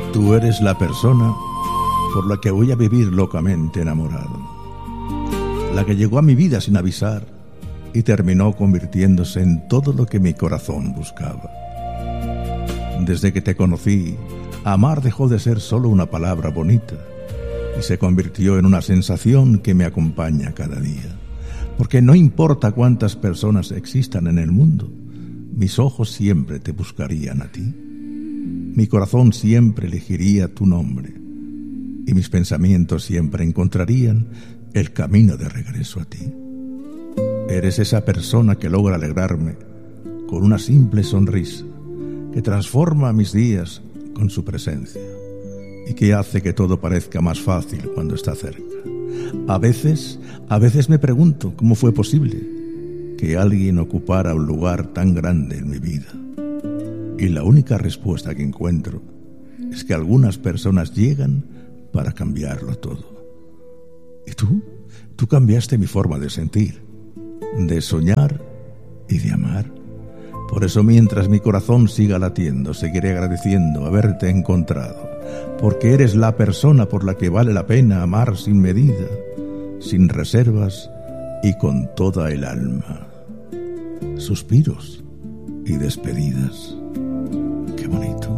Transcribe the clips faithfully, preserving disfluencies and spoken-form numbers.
Tú eres la persona por la que voy a vivir locamente enamorado. La que llegó a mi vida sin avisar y terminó convirtiéndose en todo lo que mi corazón buscaba. Desde que te conocí, amar dejó de ser solo una palabra bonita y se convirtió en una sensación que me acompaña cada día. Porque no importa cuántas personas existan en el mundo, mis ojos siempre te buscarían a ti. Mi corazón siempre elegiría tu nombre y mis pensamientos siempre encontrarían el camino de regreso a ti. Eres esa persona que logra alegrarme con una simple sonrisa, que transforma mis días con su presencia y que hace que todo parezca más fácil cuando está cerca. A veces, a veces me pregunto cómo fue posible que alguien ocupara un lugar tan grande en mi vida. Y la única respuesta que encuentro es que algunas personas llegan para cambiarlo todo. ¿Y tú? Tú cambiaste mi forma de sentir, de soñar y de amar. Por eso, mientras mi corazón siga latiendo, seguiré agradeciendo haberte encontrado, porque eres la persona por la que vale la pena amar sin medida, sin reservas y con toda el alma. Suspiros y despedidas. Qué bonito.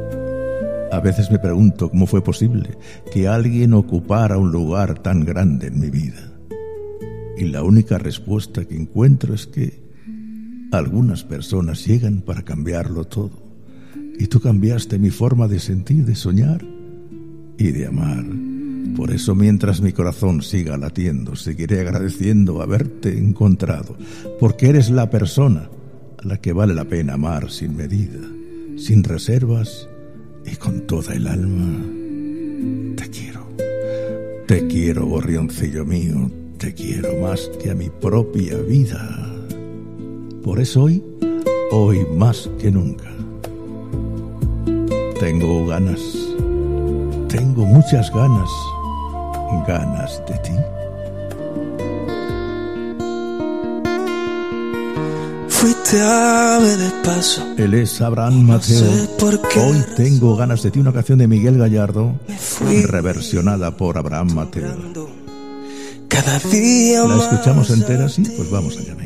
A veces me pregunto cómo fue posible que alguien ocupara un lugar tan grande en mi vida. Y la única respuesta que encuentro es que algunas personas llegan para cambiarlo todo. Y tú cambiaste mi forma de sentir, de soñar y de amar. Por eso, mientras mi corazón siga latiendo, seguiré agradeciendo haberte encontrado, porque eres la persona a la que vale la pena amar sin medida, sin reservas y con toda el alma. Te quiero, te quiero, gorrioncillo mío, te quiero más que a mi propia vida. Por eso hoy, hoy más que nunca, tengo ganas, tengo muchas ganas, ganas de ti. Fuiste ave de paso. Él es Abraham Mateo. No sé por qué. Hoy tengo ganas de ti, una canción de Miguel Gallardo, reversionada por Abraham Mateo. Cada día ¿La escuchamos más entera? Sí, pues vamos allá.